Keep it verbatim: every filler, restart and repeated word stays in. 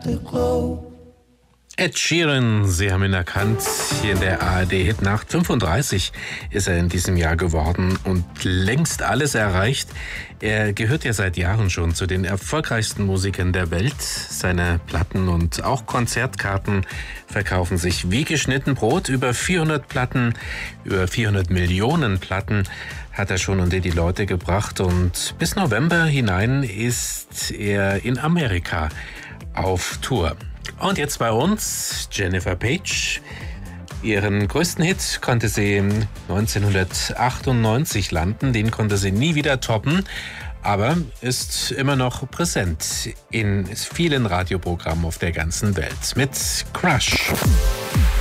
Afterglow. Ed Sheeran, Sie haben ihn erkannt, hier in der A R D-Hitnacht. fünfunddreißig ist er in diesem Jahr geworden und längst alles erreicht. Er gehört ja seit Jahren schon zu den erfolgreichsten Musikern der Welt. Seine Platten und auch Konzertkarten verkaufen sich wie geschnitten Brot. Über vierhundert Platten, über vierhundert Millionen Platten hat er schon unter die Leute gebracht. Und bis November hinein ist er in Amerika auf Tour. Und jetzt bei uns Jennifer Page. Ihren größten Hit konnte sie neunzehnhundertachtundneunzig landen, den konnte sie nie wieder toppen, aber ist immer noch präsent in vielen Radioprogrammen auf der ganzen Welt mit Crush.